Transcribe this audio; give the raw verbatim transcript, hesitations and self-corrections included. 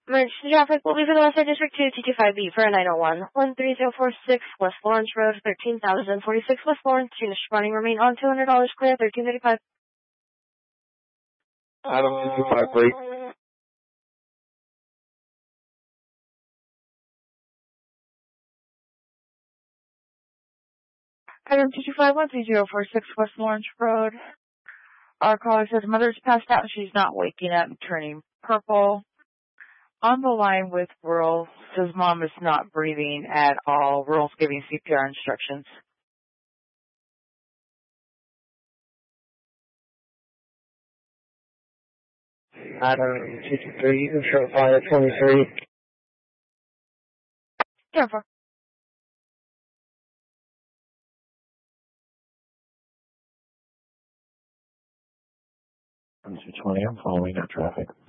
Emergency traffic will be for the Westside District two, T two five B for a nine oh one. one three zero four six West Lawrence Road, thirteen thousand forty-six West Lawrence. Units running remain on two hundred dollars clear, thirteen thirty-five. Adam two two five, great. Item two two five one three zero four six West Lawrence Road. Our caller says mother's passed out and she's not waking up and turning purple. On the line with Rural, says mom is not breathing at all. Rural's giving C P R instructions. Adam two two three, Short Fire twenty-three. Yeah, for two twenty, I'm following that traffic.